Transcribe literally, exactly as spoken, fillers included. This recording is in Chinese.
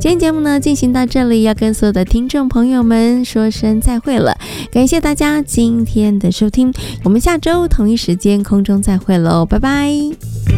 今天节目呢进行到这里，要跟所有的听众朋友们说声再会了，感谢大家今天的收听，我们下周同一时间空中再会喽，拜拜。